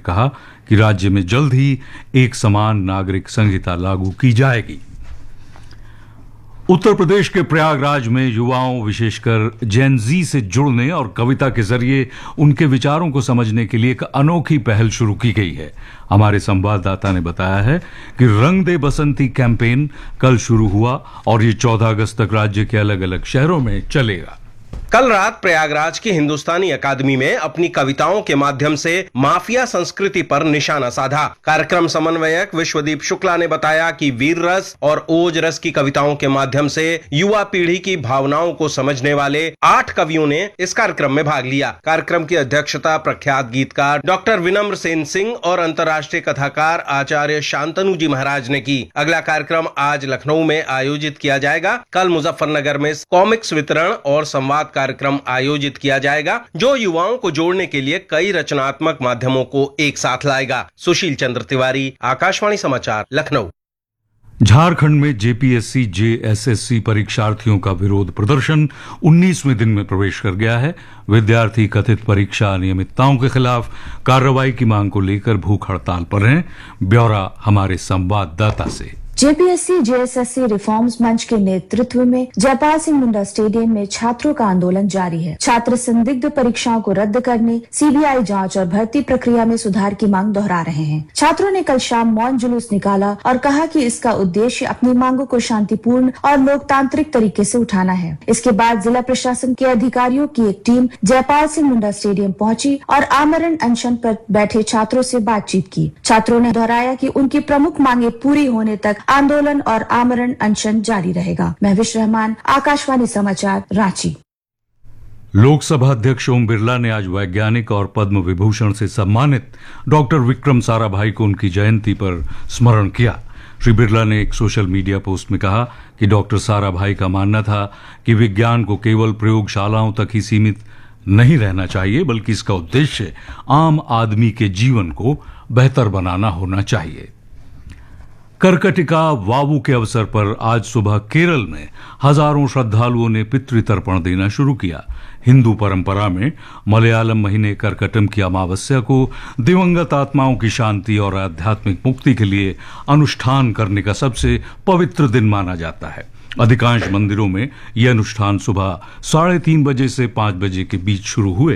कहा कि राज्य में जल्द ही एक समान नागरिक संहिता लागू की जाएगी। उत्तर प्रदेश के प्रयागराज में युवाओं विशेषकर जेन जी से जुड़ने और कविता के जरिए उनके विचारों को समझने के लिए एक अनोखी पहल शुरू की गई है। हमारे संवाददाता ने बताया है कि रंग दे बसंती कैंपेन कल शुरू हुआ और ये 14 अगस्त तक राज्य के अलग अलग शहरों में चलेगा। कल रात प्रयागराज की हिंदुस्तानी अकादमी में अपनी कविताओं के माध्यम से माफिया संस्कृति पर निशाना साधा। कार्यक्रम समन्वयक विश्वदीप शुक्ला ने बताया कि वीर रस और ओज रस की कविताओं के माध्यम से युवा पीढ़ी की भावनाओं को समझने वाले 8 कवियों ने इस कार्यक्रम में भाग लिया। कार्यक्रम की अध्यक्षता प्रख्यात गीतकार डॉक्टर विनम्र सेन सिंह और अंतर्राष्ट्रीय कथाकार आचार्य शांतनु जी महाराज ने की। अगला कार्यक्रम आज लखनऊ में आयोजित किया जाएगा। कल मुजफ्फरनगर में कॉमिक्स वितरण और संवाद कार्यक्रम आयोजित किया जाएगा, जो युवाओं को जोड़ने के लिए कई रचनात्मक माध्यमों को एक साथ लाएगा। सुशील चंद्र तिवारी, आकाशवाणी समाचार, लखनऊ। झारखंड में जेपीएससी जेएसएससी परीक्षार्थियों का विरोध प्रदर्शन 19वें दिन में प्रवेश कर गया है। विद्यार्थी कथित परीक्षा अनियमितताओं के खिलाफ कार्रवाई की मांग को लेकर भूख हड़ताल पर हैं। ब्यौरा हमारे संवाददाता से। जेपीएससी जेएसएससी रिफॉर्म्स मंच के नेतृत्व में जयपाल सिंह मुंडा स्टेडियम में छात्रों का आंदोलन जारी है। छात्र संदिग्ध परीक्षाओं को रद्द करने, सीबीआई जांच और भर्ती प्रक्रिया में सुधार की मांग दोहरा रहे हैं। छात्रों ने कल शाम मौन जुलूस निकाला और कहा कि इसका उद्देश्य अपनी मांगों को शांतिपूर्ण और लोकतांत्रिक तरीके से उठाना है। इसके बाद जिला प्रशासन के अधिकारियों की एक टीम जयपाल सिंह मुंडा स्टेडियम पहुंची और आमरण अनशन पर बैठे छात्रों से बातचीत की। छात्रों ने दोहराया कि उनकी प्रमुख मांगे पूरी होने तक आंदोलन और आमरण अनशन जारी रहेगा। महविश रहमान, आकाशवाणी समाचार, रांची। लोकसभा अध्यक्ष ओम बिरला ने आज वैज्ञानिक और पद्म विभूषण से सम्मानित डॉक्टर विक्रम साराभाई को उनकी जयंती पर स्मरण किया। श्री बिरला ने एक सोशल मीडिया पोस्ट में कहा कि डॉक्टर साराभाई का मानना था कि विज्ञान को केवल प्रयोगशालाओं तक ही सीमित नहीं रहना चाहिए, बल्कि इसका उद्देश्य आम आदमी के जीवन को बेहतर बनाना होना चाहिए। कर्कटिका वावू के अवसर पर आज सुबह केरल में हजारों श्रद्धालुओं ने पितृतर्पण देना शुरू किया। हिंदू परंपरा में मलयालम महीने कर्कटम की अमावस्या को दिवंगत आत्माओं की शांति और आध्यात्मिक मुक्ति के लिए अनुष्ठान करने का सबसे पवित्र दिन माना जाता है। अधिकांश मंदिरों में ये अनुष्ठान सुबह 3:30 बजे से 5 बजे के बीच शुरू हुए।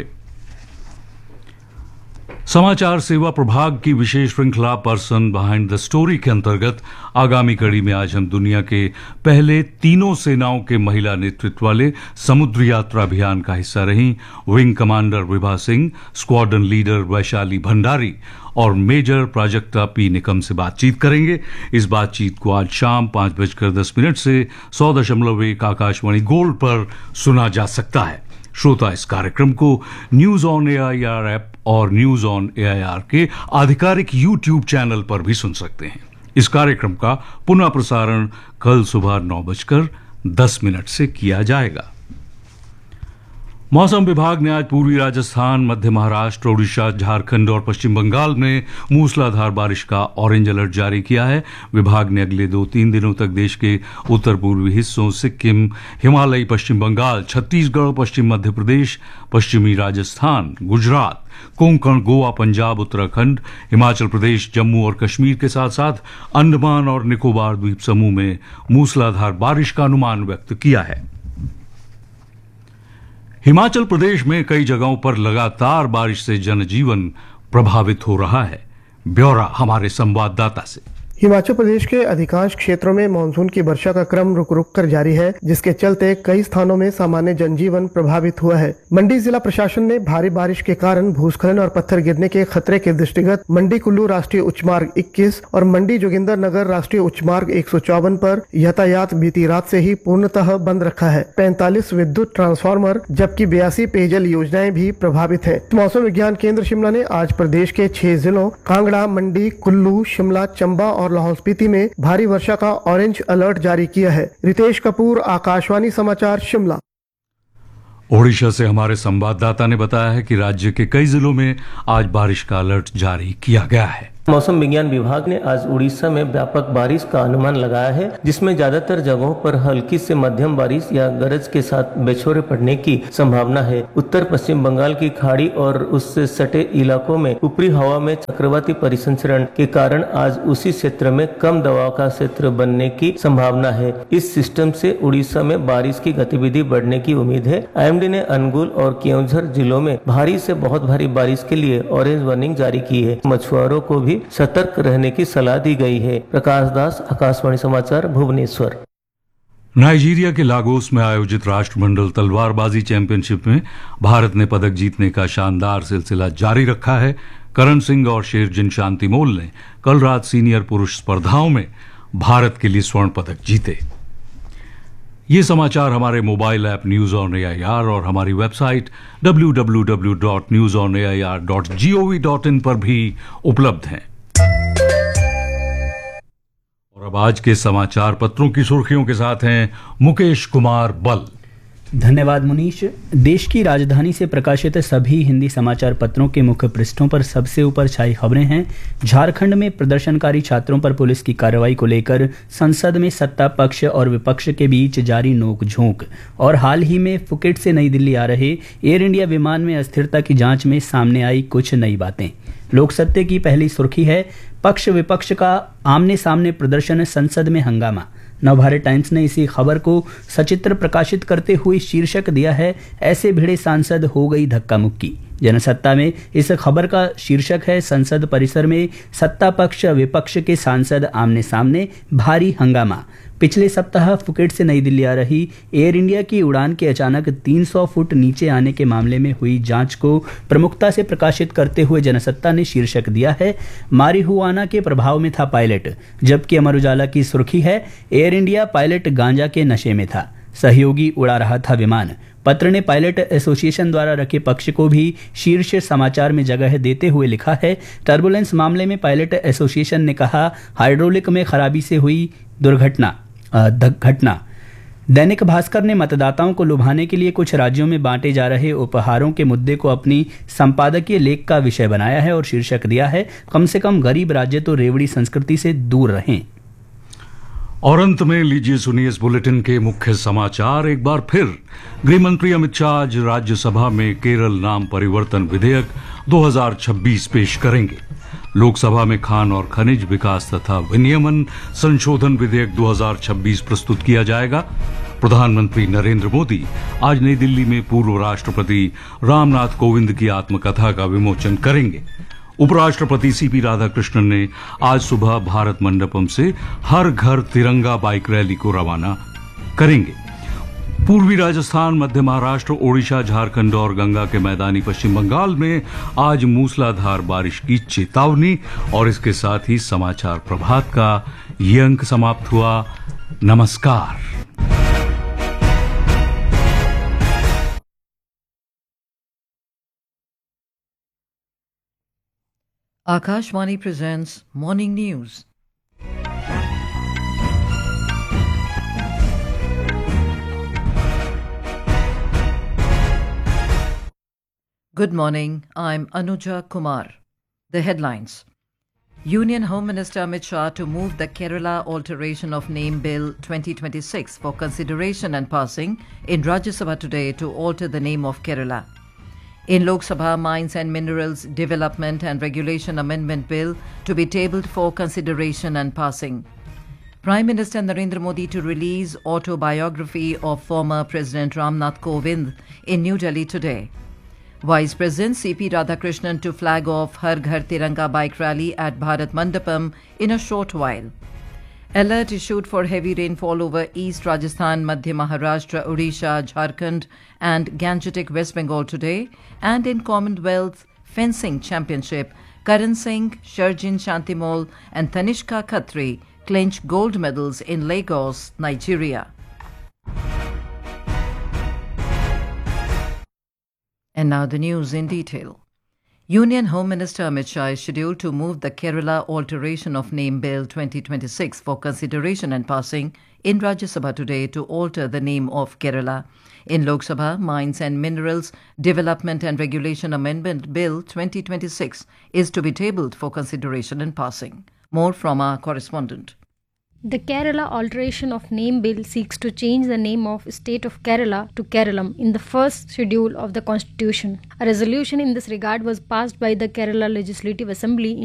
समाचार सेवा प्रभाग की विशेष श्रृंखला पर्सन बिहाइंड द स्टोरी के अंतर्गत आगामी कड़ी में आज हम दुनिया के पहले तीनों सेनाओं के महिला नेतृत्व वाले समुद्री यात्रा अभियान का हिस्सा रही wing commander Vibha Singh, squadron leader Vaishali Bhandari और मेजर प्राजक्ता पी निकम से बातचीत करेंगे। इस बातचीत को आज शाम 5:10 से 100.1 आकाशवाणी गोल्ड पर सुना जा सकता है। श्रोता इस कार्यक्रम को न्यूज ऑन एआईआर ऐप और न्यूज ऑन एआईआर के आधिकारिक यूट्यूब चैनल पर भी सुन सकते हैं। इस कार्यक्रम का पुनः प्रसारण कल सुबह 9:10 से किया जाएगा। मौसम विभाग ने आज पूर्वी राजस्थान, मध्य महाराष्ट्र, ओडिशा, झारखंड और पश्चिम बंगाल में मूसलाधार बारिश का ऑरेंज अलर्ट जारी किया है। विभाग ने अगले 2-3 दिनों तक देश के उत्तर पूर्वी हिस्सों, सिक्किम, हिमालयी पश्चिम बंगाल, छत्तीसगढ़, पश्चिम मध्य प्रदेश, पश्चिमी राजस्थान, गुजरात, कोंकण, गोवा, पंजाब, उत्तराखंड, हिमाचल प्रदेश, जम्मू और कश्मीर के साथ साथ अंडमान और निकोबार द्वीप समूह में मूसलाधार बारिश का अनुमान व्यक्त किया है। हिमाचल प्रदेश में कई जगहों पर लगातार बारिश से जनजीवन प्रभावित हो रहा है। ब्यौरा हमारे संवाददाता से। हिमाचल प्रदेश के अधिकांश क्षेत्रों में मानसून की वर्षा का क्रम रुक रुक कर जारी है, जिसके चलते कई स्थानों में सामान्य जनजीवन प्रभावित हुआ है। मंडी जिला प्रशासन ने भारी बारिश के कारण भूस्खलन और पत्थर गिरने के खतरे के दृष्टिगत मंडी कुल्लू राष्ट्रीय उच्च मार्ग 21 और मंडी जोगिंदर नगर राष्ट्रीय उच्च मार्ग 154 पर यातायात बीती रात से ही पूर्णतः बंद रखा है। 45 विद्युत ट्रांसफार्मर जबकि 82 पेयजल योजनाएं भी प्रभावित है। मौसम विज्ञान केंद्र शिमला ने आज प्रदेश के 6 जिलों कांगड़ा, मंडी, कुल्लू, शिमला, चंबा और लाहौल स्पीति में भारी वर्षा का ऑरेंज अलर्ट जारी किया है। रितेश कपूर, आकाशवाणी समाचार, शिमला। ओडिशा से हमारे संवाददाता ने बताया है कि राज्य के कई जिलों में आज बारिश का अलर्ट जारी किया गया है। मौसम विज्ञान विभाग ने आज उड़ीसा में व्यापक बारिश का अनुमान लगाया है, जिसमें ज्यादातर जगहों पर हल्की से मध्यम बारिश या गरज के साथ बछौरे पड़ने की संभावना है। उत्तर पश्चिम बंगाल की खाड़ी और उससे सटे इलाकों में ऊपरी हवा में चक्रवाती परिसंचरण के कारण आज उसी क्षेत्र में कम दबाव का क्षेत्र बनने की संभावना है। इस सिस्टम से उड़ीसा में बारिश की गतिविधि बढ़ने की उम्मीद है। IMD ने अनुगुल और केओंझर जिलों में भारी से बहुत भारी बारिश के लिए ऑरेंज वार्निंग जारी की है। मछुआरों को भी सतर्क रहने की सलाह दी गई है। प्रकाश दास, आकाशवाणी समाचार, भुवनेश्वर। नाइजीरिया के लागोस में आयोजित राष्ट्रमंडल तलवारबाजी चैंपियनशिप में भारत ने पदक जीतने का शानदार सिलसिला जारी रखा है। करण सिंह और शेरजिन शांतिमोल ने कल रात सीनियर पुरुष स्पर्धाओं में भारत के लिए स्वर्ण पदक जीते। ये समाचार हमारे mobile app news on AIR और हमारी वेबसाइट www.newsonair.gov.in पर भी उपलब्ध हैं। और अब आज के समाचार पत्रों की सुर्खियों के साथ हैं मुकेश कुमार बल। धन्यवाद मुनीश। देश की राजधानी से प्रकाशित सभी हिंदी समाचार पत्रों के मुख्य पृष्ठों पर सबसे ऊपर छाई खबरें हैं। झारखंड में प्रदर्शनकारी छात्रों पर पुलिस की कार्रवाई को लेकर संसद में सत्ता पक्ष और विपक्ष के बीच जारी नोकझोंक, और हाल ही में फुकेट से नई दिल्ली आ रहे एयर इंडिया विमान में अस्थिरता की जांच में सामने आई कुछ नई बातें। लोकसत्ते की पहली सुर्खी है, पक्ष विपक्ष का आमने सामने प्रदर्शन, संसद में हंगामा। नवभारत टाइम्स ने इसी खबर को सचित्र प्रकाशित करते हुए शीर्षक दिया है, ऐसे भिड़े सांसद हो गई धक्का मुक्की। जनसत्ता में इस खबर का शीर्षक है, संसद परिसर में सत्ता पक्ष विपक्ष के सांसद आमने सामने, भारी हंगामा। पिछले सप्ताह फुकेट से नई दिल्ली आ रही एयर इंडिया की उड़ान के अचानक 300 फुट नीचे आने के मामले में हुई जांच को प्रमुखता से प्रकाशित करते हुए जनसत्ता ने शीर्षक दिया है, मारिहुआना के प्रभाव में था पायलट। जबकि अमर उजाला की सुर्खी है, एयर इंडिया पायलट गांजा के नशे में था, सहयोगी उड़ा रहा था विमान। पत्र ने पायलट एसोसिएशन द्वारा रखे पक्ष को भी शीर्ष समाचार में जगह देते हुए लिखा है, टर्बुलेंस मामले में पायलट एसोसिएशन ने कहा, हाइड्रोलिक में खराबी से हुई घटना। दैनिक भास्कर ने मतदाताओं को लुभाने के लिए कुछ राज्यों में बांटे जा रहे उपहारों के मुद्दे को अपनी संपादकीय लेख का विषय बनाया है और शीर्षक दिया है, कम से कम गरीब राज्य तो रेवड़ी संस्कृति से दूर रहें। और अंत में लीजिए सुनिए इस बुलेटिन के मुख्य समाचार एक बार फिर। गृह मंत्री अमित शाह आज राज्यसभा में केरल नाम परिवर्तन विधेयक 2026 पेश करेंगे। लोकसभा में खान और खनिज विकास तथा विनियमन संशोधन विधेयक 2026 प्रस्तुत किया जाएगा। प्रधानमंत्री नरेंद्र मोदी आज नई दिल्ली में पूर्व राष्ट्रपति रामनाथ कोविंद की आत्मकथा का विमोचन करेंगे। उपराष्ट्रपति CP राधाकृष्णन ने आज सुबह भारत मंडपम से हर घर तिरंगा बाइक रैली को रवाना करेंगे। पूर्वी राजस्थान, मध्य महाराष्ट्र, ओडिशा, झारखंड और गंगा के मैदानी पश्चिम बंगाल में आज मूसलाधार बारिश की चेतावनी। और इसके साथ ही समाचार प्रभात का ये अंक समाप्त हुआ। नमस्कार। Akashvani presents Morning News. Good morning, I'm Anuja Kumar. The headlines. Union Home Minister Amit Shah to move the Kerala Alteration of Name Bill 2026 for consideration and passing in Rajya Sabha today to alter the name of Kerala. In Lok Sabha, Mines and Minerals Development and Regulation Amendment Bill to be tabled for consideration and passing. Prime Minister Narendra Modi to release autobiography of former President Ramnath Kovind in New Delhi today. Vice President CP Radhakrishnan to flag off Har Ghar Tiranga bike rally at Bharat Mandapam in a short while. Alert issued for heavy rainfall over East Rajasthan, Madhya Maharashtra, Odisha, Jharkhand and Gangetic West Bengal today. And in Commonwealth Fencing Championship, Karan Singh, Sherjin Shantimol and Tanishka Khatri clinch gold medals in Lagos, Nigeria. And now the news in detail. Union Home Minister Amit Shah is scheduled to move the Kerala Alteration of Name Bill 2026 for consideration and passing in Rajya Sabha today to alter the name of Kerala. In Lok Sabha, Mines and Minerals Development and Regulation Amendment Bill 2026 is to be tabled for consideration and passing. More from our correspondent. The Kerala Alteration of Name Bill seeks to change the name of state of Kerala to Keralam in the first schedule of the Constitution. A resolution in this regard was passed by the Kerala Legislative Assembly